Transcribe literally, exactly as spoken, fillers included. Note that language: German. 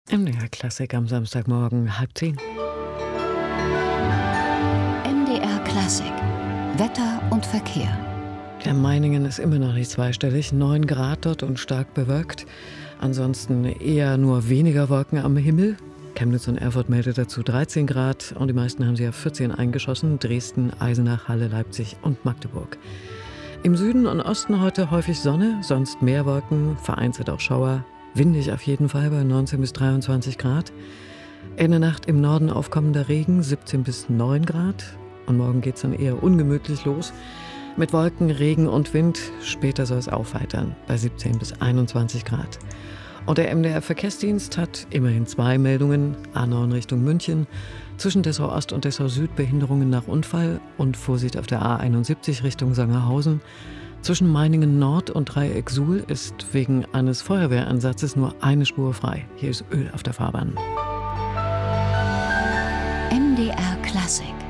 M D R Klassik am Samstagmorgen, halb zehn. M D R Klassik. Wetter und Verkehr. Der Meiningen ist immer noch nicht zweistellig, neun Grad dort und stark bewölkt. Ansonsten eher nur weniger Wolken am Himmel. Chemnitz und Erfurt meldet dazu dreizehn Grad und die meisten haben sie ja vierzehn eingeschossen. Dresden, Eisenach, Halle, Leipzig und Magdeburg. Im Süden und Osten heute häufig Sonne, sonst mehr Wolken, vereinzelt auch Schauer. Windig auf jeden Fall bei neunzehn bis dreiundzwanzig Grad. In der Nacht im Norden aufkommender Regen, siebzehn bis neun Grad. Und morgen geht es dann eher ungemütlich los. Mit Wolken, Regen und Wind. Später soll es aufheitern bei siebzehn bis einundzwanzig Grad. Und der M D R-Verkehrsdienst hat immerhin zwei Meldungen. A neun Richtung München. Zwischen Dessau Ost und Dessau Süd Behinderungen nach Unfall und Vorsicht auf der A einundsiebzig Richtung Sangerhausen. Zwischen Meiningen Nord und Dreieck Suhl ist wegen eines Feuerwehransatzes nur eine Spur frei. Hier ist Öl auf der Fahrbahn. M D R Klassik.